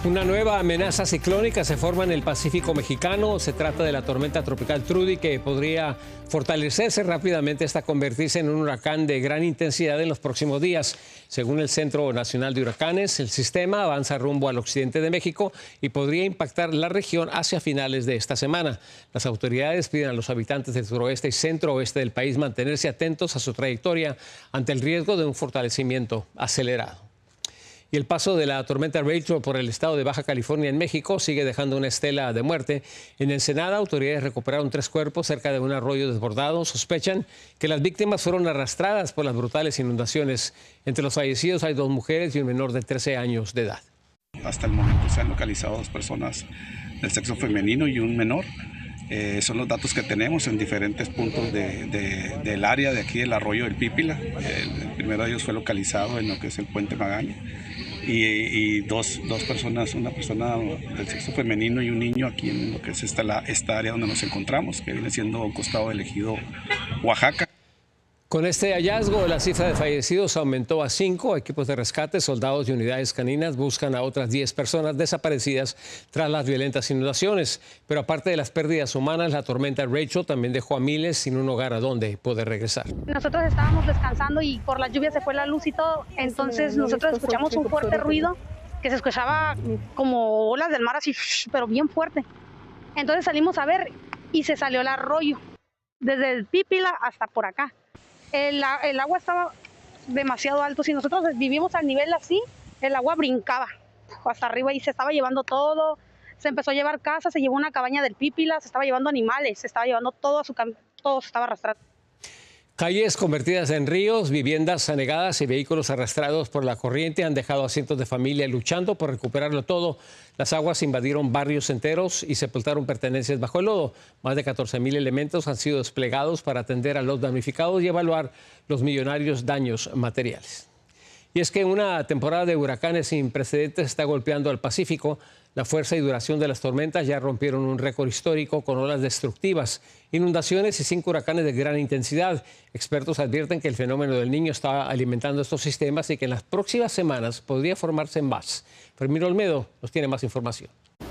Una nueva amenaza ciclónica se forma en el Pacífico mexicano. Se trata de la tormenta tropical Trudy, que podría fortalecerse rápidamente hasta convertirse en un huracán de gran intensidad en los próximos días. Según el Centro Nacional de Huracanes, el sistema avanza rumbo al occidente de México y podría impactar la región hacia finales de esta semana. Las autoridades piden a los habitantes del suroeste y centro-oeste del país mantenerse atentos a su trayectoria ante el riesgo de un fortalecimiento acelerado. Y el paso de la tormenta Rachel por el estado de Baja California en México sigue dejando una estela de muerte. En Ensenada, autoridades recuperaron 3 cuerpos cerca de un arroyo desbordado. Sospechan que las víctimas fueron arrastradas por las brutales inundaciones. Entre los fallecidos hay 2 mujeres y un menor de 13 años de edad. Hasta el momento se han localizado 2 personas del sexo femenino y un menor. Son los datos que tenemos en diferentes puntos del área de aquí del arroyo del Pípila. El primero de ellos fue localizado en lo que es el puente Magaña. Y dos personas, una persona del sexo femenino y un niño aquí en lo que es esta área donde nos encontramos, que viene siendo un costado del ejido Oaxaca. Con este hallazgo, la cifra de fallecidos aumentó a 5. Equipos de rescate, soldados y unidades caninas buscan a otras 10 personas desaparecidas tras las violentas inundaciones. Pero aparte de las pérdidas humanas, la tormenta Rachel también dejó a miles sin un hogar a donde poder regresar. Nosotros estábamos descansando y por la lluvia se fue la luz y todo. Entonces nosotros escuchamos un fuerte ruido que se escuchaba como olas del mar así, pero bien fuerte. Entonces salimos a ver y se salió el arroyo desde el Pípila hasta por acá. El agua estaba demasiado alto. Si nosotros vivimos al nivel así, el agua brincaba hasta arriba y se estaba llevando todo. Se empezó a llevar casas, se llevó una cabaña del Pípila, se estaba llevando animales, se estaba llevando todo todo se estaba arrastrando. Calles convertidas en ríos, viviendas anegadas y vehículos arrastrados por la corriente han dejado a cientos de familias luchando por recuperarlo todo. Las aguas invadieron barrios enteros y sepultaron pertenencias bajo el lodo. Más de 14,000 elementos han sido desplegados para atender a los damnificados y evaluar los millonarios daños materiales. Y es que una temporada de huracanes sin precedentes está golpeando al Pacífico. La fuerza y duración de las tormentas ya rompieron un récord histórico con olas destructivas, inundaciones y 5 huracanes de gran intensidad. Expertos advierten que el fenómeno del Niño está alimentando estos sistemas y que en las próximas semanas podría formarse más. Fermín Olmedo nos tiene más información.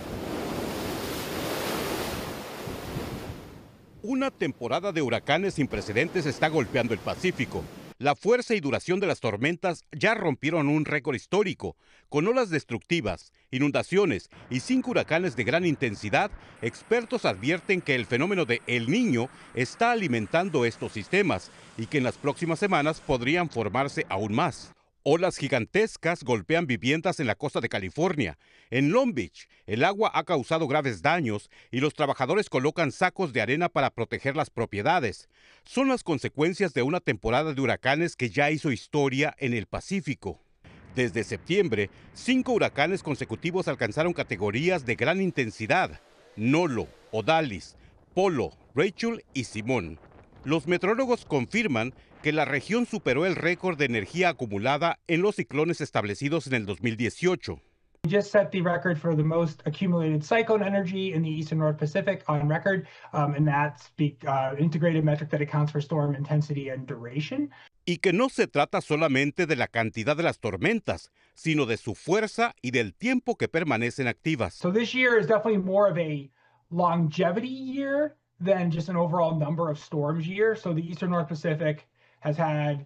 Una temporada de huracanes sin precedentes está golpeando el Pacífico. La fuerza y duración de las tormentas ya rompieron un récord histórico. Con olas destructivas, inundaciones y 5 huracanes de gran intensidad, expertos advierten que el fenómeno de El Niño está alimentando estos sistemas y que en las próximas semanas podrían formarse aún más. Olas gigantescas golpean viviendas en la costa de California. En Long Beach, el agua ha causado graves daños y los trabajadores colocan sacos de arena para proteger las propiedades. Son las consecuencias de una temporada de huracanes que ya hizo historia en el Pacífico. Desde septiembre, 5 huracanes consecutivos alcanzaron categorías de gran intensidad: Nolo, Odalis, Polo, Rachel y Simón. Los meteorólogos confirman que la región superó el récord de energía acumulada en los ciclones establecidos en el 2018. We just set the record for the most accumulated cyclone energy in the Eastern North Pacific on record, and that's integrated metric that accounts for storm intensity and duration. Y que no se trata solamente de la cantidad de las tormentas, sino de su fuerza y del tiempo que permanecen activas. So this year is definitely more of a longevity year than just an overall number of storms year. So the Eastern North Pacific has had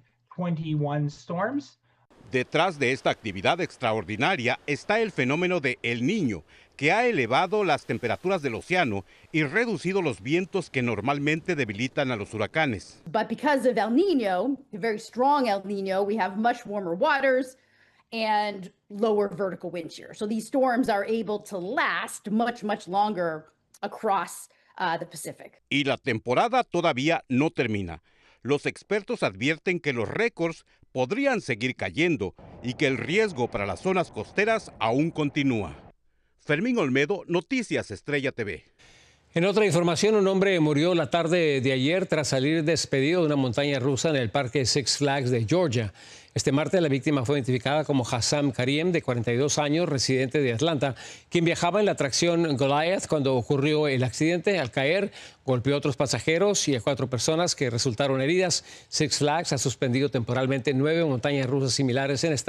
21 storms. Detrás de esta actividad extraordinaria está el fenómeno de El Niño, que ha elevado las temperaturas del océano y reducido los vientos que normalmente debilitan a los huracanes. But because of El Niño, a very strong El Niño, we have much warmer waters and lower vertical wind shear. So these storms are able to last much longer across the Pacific. Y la temporada todavía no termina. Los expertos advierten que los récords podrían seguir cayendo y que el riesgo para las zonas costeras aún continúa. Fermín Olmedo, Noticias Estrella TV. En otra información, un hombre murió la tarde de ayer tras salir despedido de una montaña rusa en el parque Six Flags de Georgia. Este martes la víctima fue identificada como Hassam Karim, de 42 años, residente de Atlanta, quien viajaba en la atracción Goliath cuando ocurrió el accidente. Al caer, golpeó a otros pasajeros y a 4 personas que resultaron heridas. Six Flags ha suspendido temporalmente 9 montañas rusas similares en Estados Unidos.